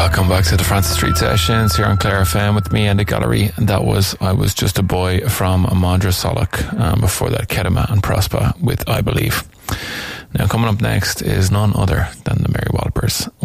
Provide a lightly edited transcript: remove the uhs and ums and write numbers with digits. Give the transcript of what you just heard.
Welcome back to the Francis Street Sessions here on Clare FM with me and the gallery. And that was I Was Just a Boy from Amandra Solak. Before that, Kedema and Prosper with I Believe. Now, coming up next is none other than the Mary Wallopers